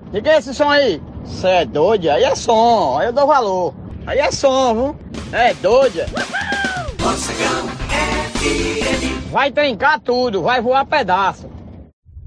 De que é esse som aí? Cê é doido? Aí é som, aí eu dou valor. Aí é som, viu? É doido. Mocegão FM. Vai trincar tudo, vai voar pedaço.